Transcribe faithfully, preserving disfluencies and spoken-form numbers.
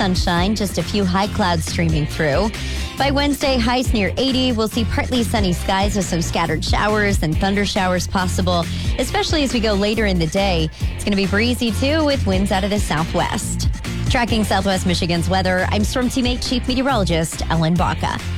sunshine, just a few high clouds streaming through. By Wednesday, highs near eighty. We'll see partly sunny skies with some scattered showers and thunder showers possible, especially as we go later in the day. It's going to be breezy, too, with winds out of the southwest. Tracking Southwest Michigan's weather, I'm Storm Teammate Chief Meteorologist Ellen Baca.